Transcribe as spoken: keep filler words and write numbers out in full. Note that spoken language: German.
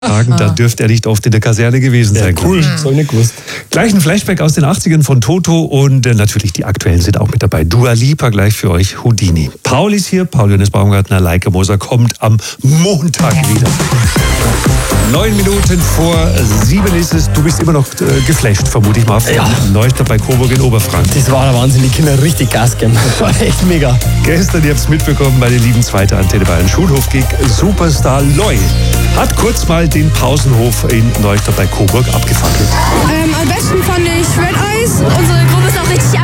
Sagen, da dürfte er nicht oft in der Kaserne gewesen sein. Ja, cool, soll nicht gewusst. Gleich ein Flashback aus den achtzigern von Toto und äh, natürlich die aktuellen sind auch mit dabei. Dua Lipa gleich für euch, Houdini. Paul ist hier, Paul Johannes Baumgartner, Leike Moser kommt am Montag wieder. Neun Minuten vor sieben ist es. Du bist immer noch äh, geflasht, vermute ich mal, von Ja. Neustadt bei Coburg in Oberfranken. Das war der Wahnsinn, die Kinder richtig Gas geben. Das war echt mega. Gestern, ihr habt es mitbekommen, bei den lieben zweite Antenne Bayern Schulhof-Gig, Superstar Loy hat kurz mal den Pausenhof in Neustadt bei Coburg abgefackelt. Ähm, am besten fand ich Red Eyes. Unsere Gruppe ist auch richtig